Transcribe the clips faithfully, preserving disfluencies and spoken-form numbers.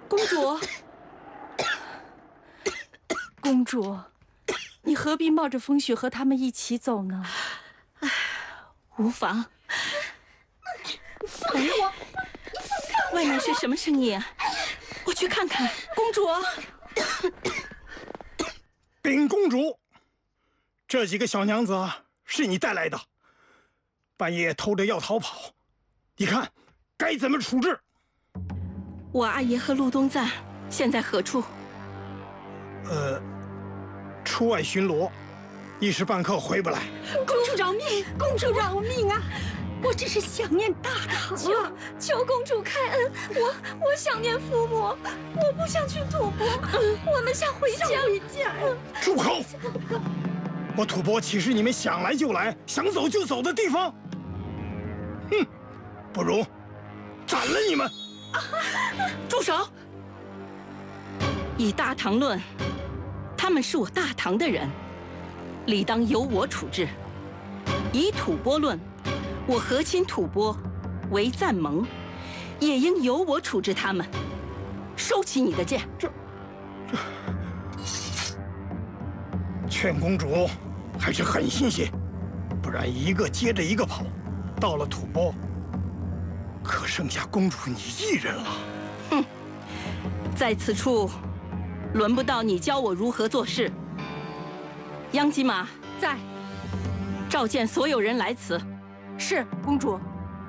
公主，公主，你何必冒着风雪和他们一起走呢？ 无妨。 放开我！你放开我！ 外面是什么声音啊？我去看看。 公主， 禀公主，这几个小娘子是你带来的，半夜偷着要逃跑，你看该怎么处置？ 我阿爷和陆东赞现在何处？ 呃，出外巡逻，一时半刻回不来。 公主饶命！公主饶命啊！我只是想念大唐啊！ 求求公主开恩，我我想念父母，我不想去吐蕃，我们想回家。 回家！ 住口！我吐蕃岂是你们想来就来、想走就走的地方？哼，不如斩了你们！ 住手！以大唐论，他们是我大唐的人，理当由我处置；以吐蕃论，我和亲吐蕃为赞盟，也应由我处置他们。收起你的剑。 这这，劝公主还是狠心些，不然一个接着一个跑，到了吐蕃，可剩下公主你一人了。 哼，在此处，轮不到你教我如何做事。央吉玛在， 召见所有人来此。 是公主。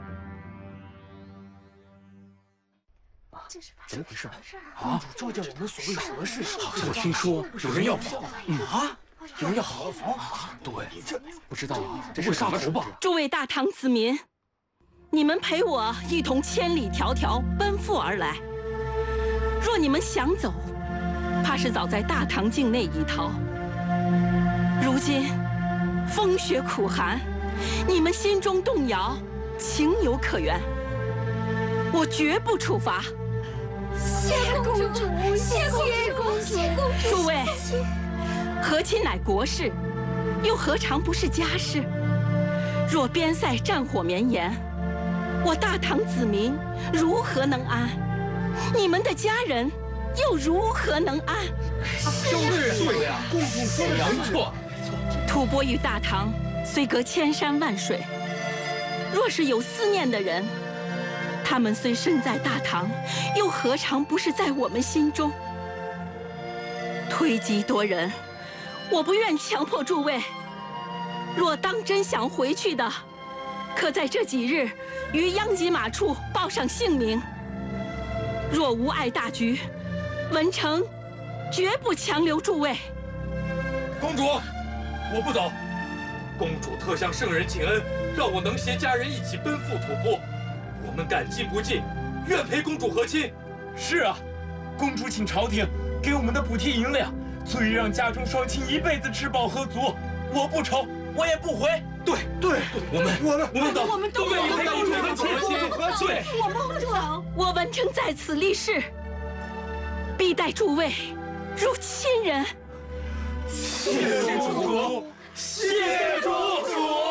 怎么回事啊？召见我们所谓什么事？好像我听说有人要跑。嗯啊，有人要逃跑？对，这不知道啊，这是杀头吧？ 诸位大唐子民，你们陪我一同千里迢迢奔赴而来。若你们想走，怕是早在大唐境内已逃。如今风雪苦寒，你们心中动摇，情有可原。我绝不处罚。 谢公主，谢公主，谢公主。 诸位，和亲乃国事，又何尝不是家事？若边塞战火绵延，我大唐子民如何能安？你们的家人又如何能安？ 就是对呀，公主说的没错。 吐蕃与大唐虽隔千山万水，若是有思念的人，他们虽身在大唐，又何尝不是在我们心中？推己夺人，我不愿强迫诸位。若当真想回去的，可在这几日于央吉玛处报上姓名。若无碍大局，文成绝不强留诸位。 公主，我不走。公主特向圣人请恩，让我能携家人一起奔赴吐蕃，我们感激不尽，愿陪公主和亲。 是啊，公主请朝廷给我们的补贴银两，足以让家中双亲一辈子吃饱喝足。我不愁，我也不回。 对对，我们我们我们等， 我们都愿意陪公主和亲。对， 我们不走。 我文成在此立誓，必待诸位如亲人。 谢主，谢主。